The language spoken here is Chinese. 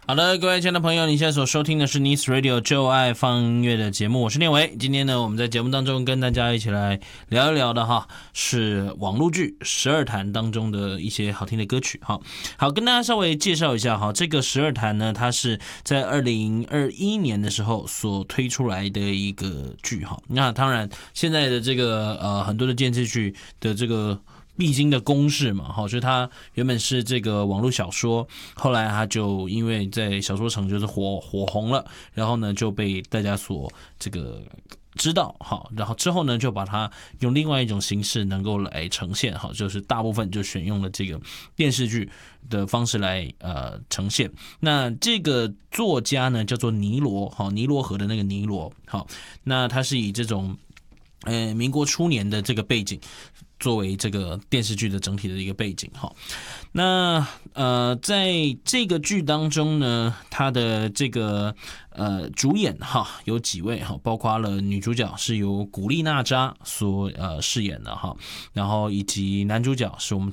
好的，各位亲爱的朋友，你现在所收听的是 Nice Radio 就爱放音乐的节目，我是念维。今天呢，我们在节目当中跟大家一起来聊一聊的哈，是网络剧《十二弹》当中的一些好听的歌曲哈。好，跟大家稍微介绍一下哈，这个《十二弹》呢，它是在2021年的时候所推出来的一个剧哈。那当然，现在的这个很多的电视剧的这个必经的公式嘛，所以它原本是这个网络小说，后来它就因为在小说城就是火红了，然后呢就被大家所这个知道，好，然后之后呢就把它用另外一种形式能够来呈现，好，就是大部分就选用了这个电视剧的方式来呈现。那这个作家呢叫做尼罗，好，尼罗河的那个尼罗，好，那他是以这种民国初年的这个背景作为这个电视剧的整体的一个背景哈。那在这个剧当中呢，他的这个主演哈有几位哈，包括了女主角是由古力娜扎所饰演的哈，然后以及男主角是我们